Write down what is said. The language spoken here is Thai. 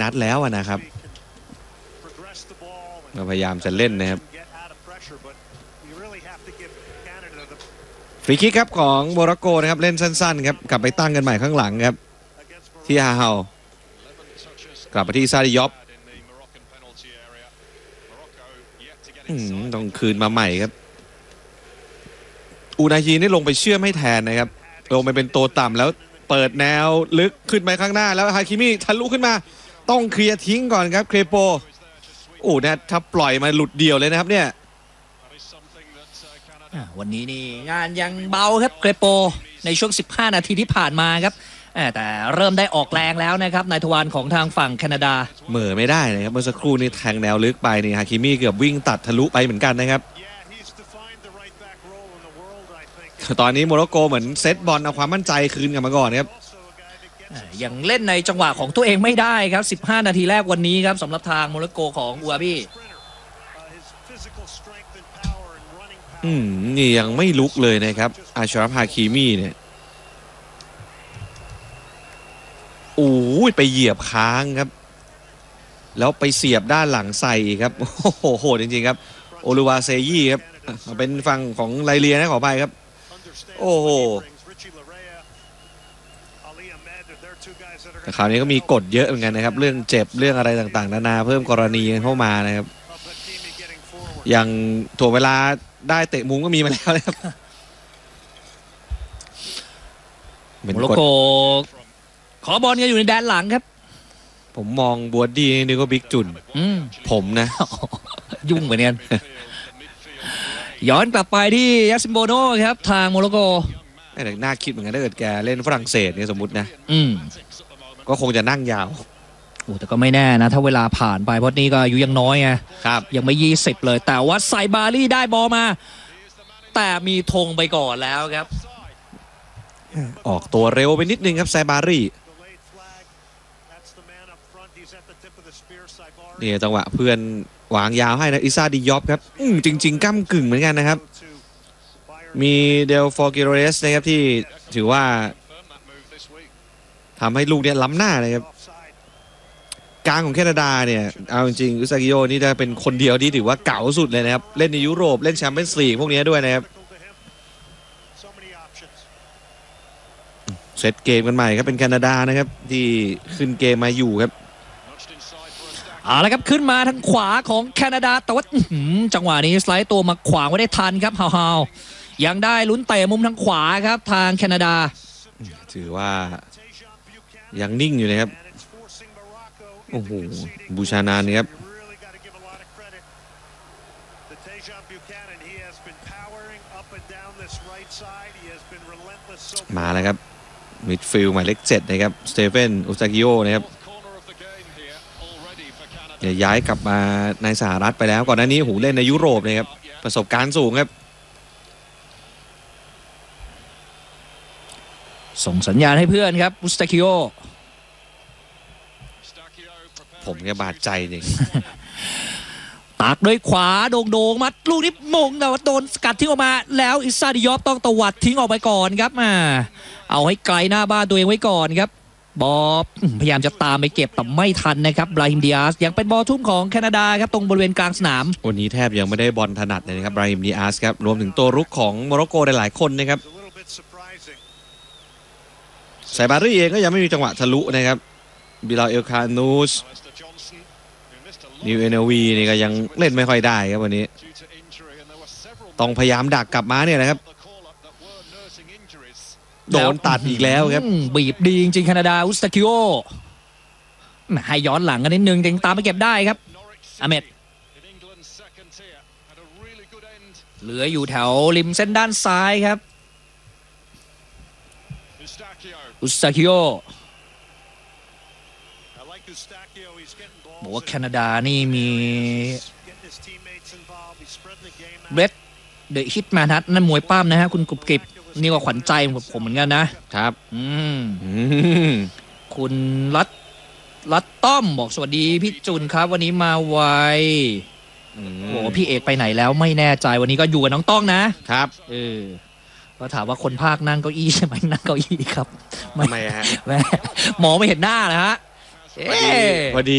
นัดแล้วนะครับก็พยายามจะเล่นนะครับฟรีคิกครับของโมร็อกโกนะครับเล่นสั้นๆครับกลับไปตั้งกันใหม่ข้างหลังครับที่ฮาเฮากลับไปที่ซาดิยอปต้องคืนมาใหม่ครับอูนาฮีนี่ลงไปเชื่อมให้แทนนะครับลงไปเป็นตัวต่ำแล้วเปิดแนวลึกขึ้นไปข้างหน้าแล้วฮาคิมิทะลุขึ้นมาต้องเคลียร์ทิ้งก่อนครับเครโปนะถ้าปล่อยมาหลุดเดี่ยวเลยนะครับเนี่ยวันนี้นี่งานยังเบาครับเครโปในช่วง15นาทีที่ผ่านมาครับแต่เริ่มได้ออกแรงแล้วนะครับนายทวารของทางฝั่งแคนาดาเหม่อไม่ได้นะครับเมื่อสักครู่นี้แทงแนวลึกไปนี่ฮาคิมิเกือบวิ่งตัดทะลุไปเหมือนกันนะครับตอนนี้โมร็อกโกเหมือนเซตบอลเอาความมั่นใจคืนกลับมาก่อนครับยังเล่นในจังหวะของตัวเองไม่ได้ครับ15นาทีแรกวันนี้ครับสำหรับทางโมร็อกโกของอูอาบี้นี่ยังไม่ลุกเลยนะครับอาชราฟฮาคิมิเนี่ยโอ้ยไปเหยียบค้างครับแล้วไปเสียบด้านหลังใส่ครับโอ้โหจริงๆครับโอลูวาเซยี่ครับเป็นฝั่งของไลเลียนะขอไปครับโอ้โหแต่คราวนี้ก็มีกฎเยอะเหมือนกันนะครับเรื่องเจ็บเรื่องอะไรต่างๆนานาเพิ่มกรณีเข้ามานะครับอย่างถ่วงเวลาได้เตะมุมก็มีมาแล้วนะครับโมร็อกโกขอบอลกันอยู่ในแดนหลังครับผมมองบัวดีนี่ก็บิ๊กจุนผมนะยุ่งเหมือนกันย้อนกลับไปที่ยัสซิมโบโนครับทางโมร็อกโกน่าคิดเหมือนกันถ้าเกิดแกเล่นฝรั่งเศสเนี่ยสมมตินะก็คงจะนั่งยาวแต่ก็ไม่แน่นะถ้าเวลาผ่านไปเพราะนี่ก็อายุยังน้อยไงครับยังไม่20เลยแต่ว่าไซบารี่ได้บอลมาแต่มีธงไปก่อนแล้วครับออกตัวเร็วไปนิดนึงครับไซบารี่นี่จังหวะเพื่อนวางยาวให้นะอิซาดิยอปครับจริงๆก้ำกึ่งเหมือนกันนะครับมีเดลฟอร์กิโรเรสนะครับที่ถือว่าทำให้ลูกเนี่ยล้ำหน้านะครับกลางของแคนาดาเนี่ยเอาจริงๆอุซากิโยนี่จะเป็นคนเดียวที่ถือว่าเก่าสุดเลยนะครับเล่นในยุโรปเล่นแชมเปี้ยนส์ลีกพวกนี้ด้วยนะครับเซตเกมกันใหม่ครับเป็นแคนาดานะครับที่ขึ้นเกมมาอยู่ครับเอาละครับขึ้นมาทางขวาของแคนาดาแต่ว่าจังหวะนี้สไลด์ตัวมาขวางไว้ได้ทันครับฮาวยังได้ลุ้นเตะมุมทางขวาครับทางแคนาดาถือว่ายังนิ่งอยู่นะครับโอ้โหบูชานานนี่ครับมาแล้วครับมิดฟิลด์หมายเลข7นะครับสเตเฟนอุซากิโอนะครับย้ายกลับมาในสหรัฐไปแล้วก่อนหน้านี้หูเล่นในยุโรปนะครับประสบการณ์สูงครับส่งสัญญาณให้เพื่อนครับอุซากิโอผมแค่บาดใจจริงตักด้วยขวาโด่งๆมัดลูกนี้มงแต่ว่าโดนสกัดทิ้งออกมาแล้วอิซาดิยอปต้องตวัดทิ้งออกไปก่อนครับเอาให้ไกลหน้าบ้านตัวเองไว้ก่อนครับบอลพยายามจะตามไปเก็บแต่ไม่ทันนะครับบราฮิมดิอาสยังเป็นบอลทุ่มของแคนาดาครับตรงบริเวณกลางสนามวันนี้แทบยังไม่ได้บอลถนัดเลยนะครับบราฮิมดิอาสครับรวมถึงตัวรุกของโมร็อกโกหลายๆคนนะครับไซบารี่เองก็ยังไม่มีจังหวะทะลุนะครับบิลาเอลคานูสนิวเอเนวีนี่ก็ยังเล่นไม่ค่อยได้ครับวันนี้ต้องพยายามดักกลับมาเนี่ยนะครับโดนตัดอีกแล้วครับบีบดีจริงๆแคนาดาอุสตาคิโอให้ย้อนหลังกันนิดนึงยังตามไปเก็บได้ครับอาเมดเหลืออยู่แถวริมเส้นด้านซ้ายครับอุสตาคิโอบอกว่าแคนาดานี่มีเบรดเดอะฮิตแมนนั่นมวยปั้มนะฮะคุณกรุบกริบนี่ก็ขวัญใจผมเหมือนกันนะครับคุณรัตต้อมบอกสวัสดีพี่จุนครับวันนี้มาไวโอ้พี่เอกไปไหนแล้วไม่แน่ใจวันนี้ก็อยู่กับน้องต้องนะครับก็ถามว่าคนภาคนั่งเก้าอี้ใช่ไหมนั่งเก้าอี้ครับไม่ฮะหมอไม่เห็นหน้านะฮะพอดี